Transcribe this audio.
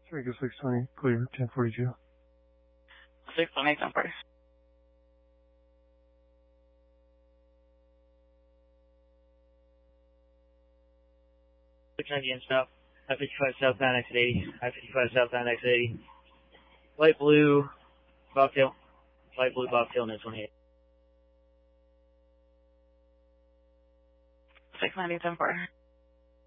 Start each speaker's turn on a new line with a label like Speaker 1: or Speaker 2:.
Speaker 1: Striker 620, clear, 1042.
Speaker 2: 620, 1040. 690 in south, I-55 southbound exit 80, I-55 southbound exit 80. Light blue, bobtail, no 28.
Speaker 3: 690, 1040.